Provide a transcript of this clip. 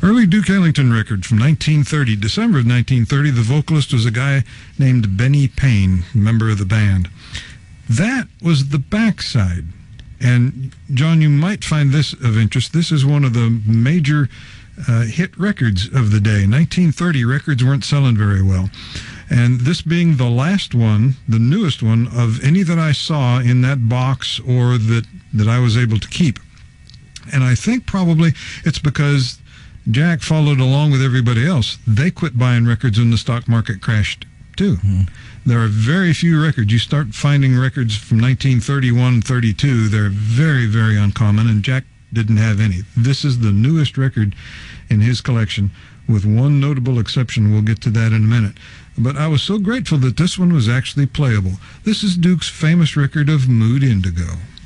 Early Duke Ellington record from 1930, December of 1930. The vocalist was a guy named Benny Payne, member of the band. That was the backside. And, John, you might find this of interest. This is one of the major hit records of the day. 1930 records weren't selling very well. And this being the last one, the newest one, of any that I saw in that box or that I was able to keep. And I think probably it's because Jack followed along with everybody else. They quit buying records when the stock market crashed, too. Mm-hmm. There are very few records. You start finding records from 1931, 32. They're very, very uncommon, and Jack didn't have any. This is the newest record in his collection, with one notable exception. We'll get to that in a minute. But I was so grateful that this one was actually playable. This is Duke's famous record of Mood Indigo.